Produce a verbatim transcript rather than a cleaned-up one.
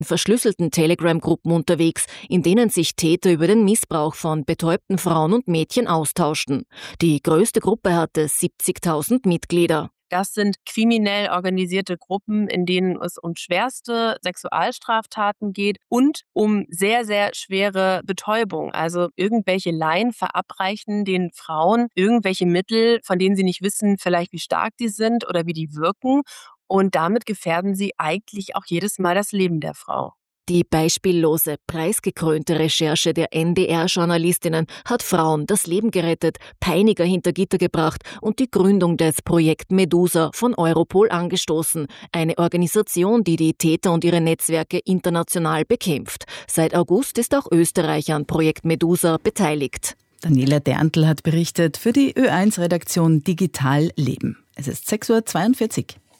verschlüsselten Telegram-Gruppen unterwegs, in denen sich Täter über den Missbrauch von betäubten Frauen und Mädchen austauschten. Die größte Gruppe hatte siebzigtausend Mitglieder. Das sind kriminell organisierte Gruppen, in denen es um schwerste Sexualstraftaten geht und um sehr, sehr schwere Betäubung. Also irgendwelche Laien verabreichen den Frauen irgendwelche Mittel, von denen sie nicht wissen, vielleicht wie stark die sind oder wie die wirken. Und damit gefährden sie eigentlich auch jedes Mal das Leben der Frau. Die beispiellose, preisgekrönte Recherche der N D R-Journalistinnen hat Frauen das Leben gerettet, Peiniger hinter Gitter gebracht und die Gründung des Projekt Medusa von Europol angestoßen, eine Organisation, die die Täter und ihre Netzwerke international bekämpft. Seit August ist auch Österreich an Projekt Medusa beteiligt. Daniela Derntl hat berichtet für die Ö eins Redaktion Digital Leben. Es ist sechs Uhr zweiundvierzig.